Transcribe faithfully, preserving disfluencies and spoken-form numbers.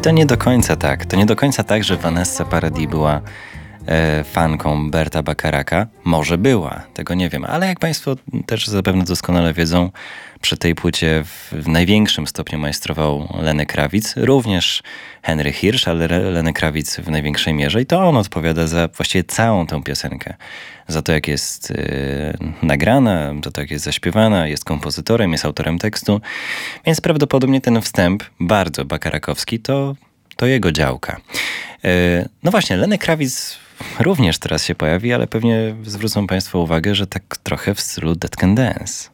To nie do końca tak. To nie do końca tak, że Vanessa Paradis była e, fanką Berta Bacharaka. Może była, tego nie wiem. Ale jak państwo też zapewne doskonale wiedzą, przy tej płycie w, w największym stopniu majstrował Lenny Kravitz. Również Henry Hirsch, ale Lenny Kravitz w największej mierze. I to on odpowiada za właściwie całą tę piosenkę. Za to, jak jest e, nagrana, za to, jak jest zaśpiewana, jest kompozytorem, jest autorem tekstu. Więc prawdopodobnie ten wstęp, bardzo bacharakowski, to, to jego działka. E, no właśnie, Lenny Kravitz również teraz się pojawi, ale pewnie zwrócą państwo uwagę, że tak trochę w stylu Dead Can Dance.